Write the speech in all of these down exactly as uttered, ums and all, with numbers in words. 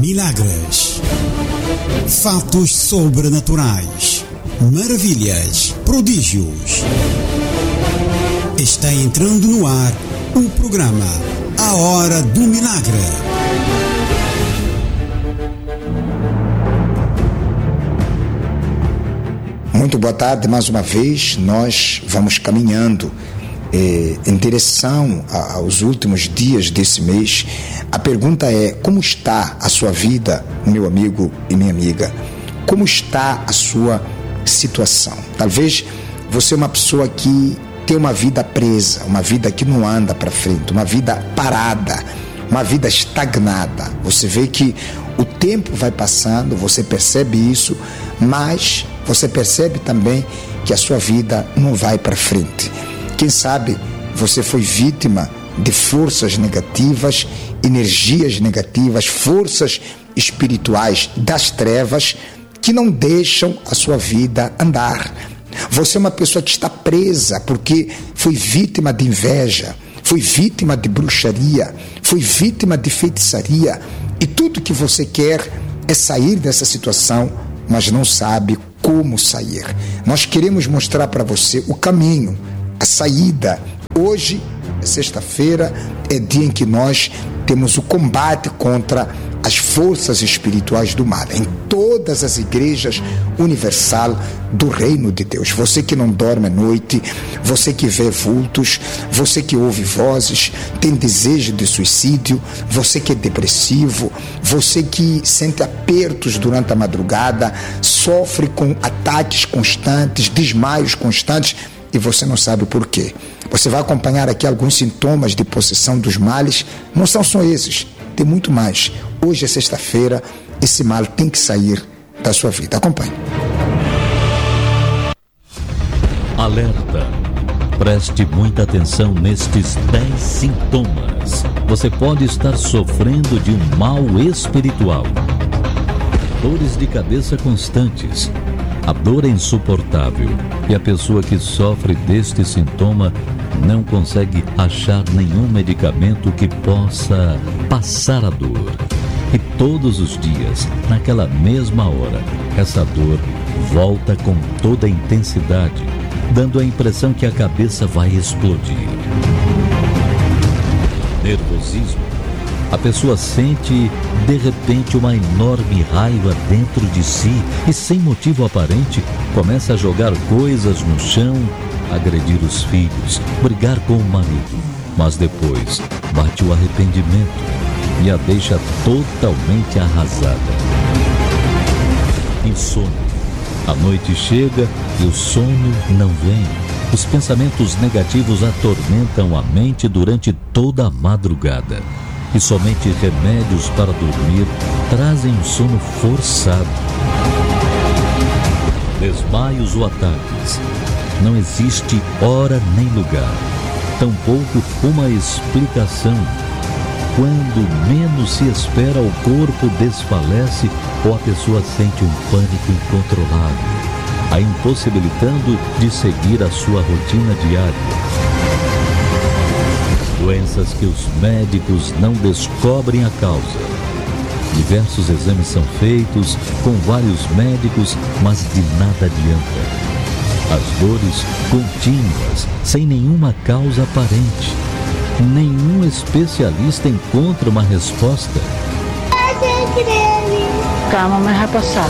milagres, fatos sobrenaturais, maravilhas, prodígios. Está entrando no ar o programa A Hora do Milagre. Muito boa tarde mais uma vez. Nós vamos caminhando eh, em direção a, aos últimos dias desse mês. A pergunta é: como está a sua vida, meu amigo e minha amiga? Como está a sua situação? Talvez você é uma pessoa que tem uma vida presa, uma vida que não anda para frente, uma vida parada, uma vida estagnada. Você vê que o tempo vai passando, você percebe isso, mas você percebe também que a sua vida não vai para frente. Quem sabe você foi vítima de forças negativas, energias negativas, forças espirituais das trevas que não deixam a sua vida andar. Você é uma pessoa que está presa porque foi vítima de inveja, foi vítima de bruxaria, foi vítima de feitiçaria, e tudo que você quer é sair dessa situação, mas não sabe como sair. Nós queremos mostrar para você o caminho, a saída. Hoje é sexta-feira, é dia em que nós temos o combate contra as forças espirituais do mal em todas as igrejas universal do reino de Deus. Você que não dorme à noite, você que vê vultos, você que ouve vozes, tem desejo de suicídio, você que é depressivo, você que sente apertos durante a madrugada, sofre com ataques constantes, desmaios constantes, e você não sabe por quê. Você vai acompanhar aqui alguns sintomas de possessão dos males. Não são só esses, tem muito mais. Hoje é sexta-feira, esse mal tem que sair da sua vida. Acompanhe. Alerta! Preste muita atenção nestes dez sintomas. Você pode estar sofrendo de um mal espiritual. Dores de cabeça constantes. A dor é insuportável e a pessoa que sofre deste sintoma não consegue achar nenhum medicamento que possa passar a dor. E todos os dias, naquela mesma hora, essa dor volta com toda a intensidade, dando a impressão que a cabeça vai explodir. Nervosismo. A pessoa sente, de repente, uma enorme raiva dentro de si e, sem motivo aparente, começa a jogar coisas no chão, agredir os filhos, brigar com o marido. Mas depois bate o arrependimento e a deixa totalmente arrasada. Insônia. A noite chega e o sono não vem. Os pensamentos negativos atormentam a mente durante toda a madrugada. E somente remédios para dormir trazem um sono forçado. Desmaios ou ataques. Não existe hora nem lugar, tampouco uma explicação. Quando menos se espera, o corpo desfalece ou a pessoa sente um pânico incontrolável, a impossibilitando de seguir a sua rotina diária. Doenças que os médicos não descobrem a causa. Diversos exames são feitos com vários médicos, mas de nada adianta. As dores contínuas, sem nenhuma causa aparente. Nenhum especialista encontra uma resposta. Calma, mas vai passar.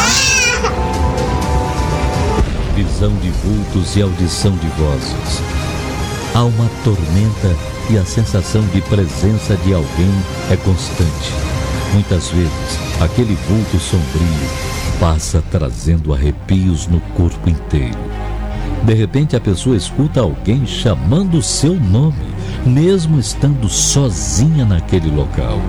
Visão de vultos e audição de vozes. Há uma tormenta e a sensação de presença de alguém é constante. Muitas vezes, aquele vulto sombrio passa trazendo arrepios no corpo inteiro. De repente, a pessoa escuta alguém chamando o seu nome, mesmo estando sozinha naquele local.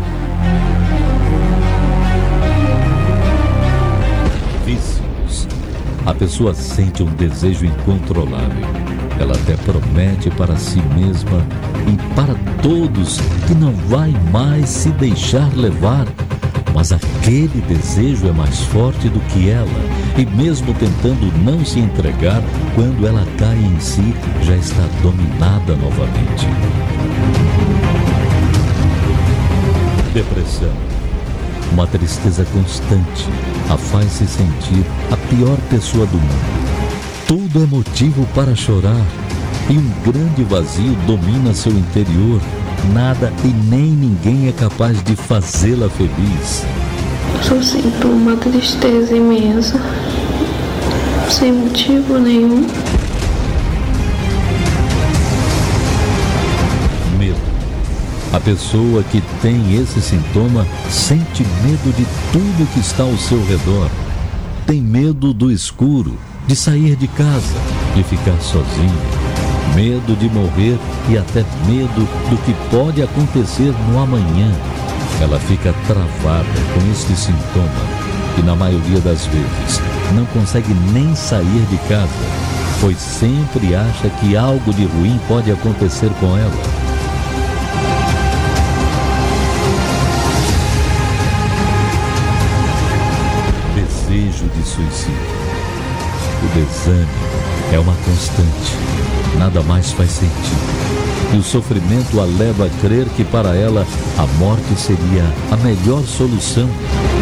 Vícios. A pessoa sente um desejo incontrolável. Ela até promete para si mesma e para todos que não vai mais se deixar levar, mas aquele desejo é mais forte do que ela, e mesmo tentando não se entregar, quando ela cai em si, já está dominada novamente. Depressão. Uma tristeza constante a faz se sentir a pior pessoa do mundo. Tudo é motivo para chorar e um grande vazio domina seu interior. Nada e nem ninguém é capaz de fazê-la feliz. Só sinto uma tristeza imensa, sem motivo nenhum. Medo. A pessoa que tem esse sintoma sente medo de tudo que está ao seu redor. Tem medo do escuro, de sair de casa, de ficar sozinho. Medo de morrer e até medo do que pode acontecer no amanhã. Ela fica travada com este sintoma e, na maioria das vezes, não consegue nem sair de casa, pois sempre acha que algo de ruim pode acontecer com ela. Desejo de suicídio. O desânimo é uma constante, nada mais faz sentido. E o sofrimento a leva a crer que para ela a morte seria a melhor solução.